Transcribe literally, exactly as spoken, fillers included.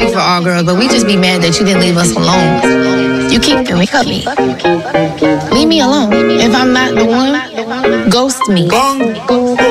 speak for all girls, but we just be mad that you didn't leave us alone. You keep me, cut me. Leave me alone. If I'm not the one, ghost me.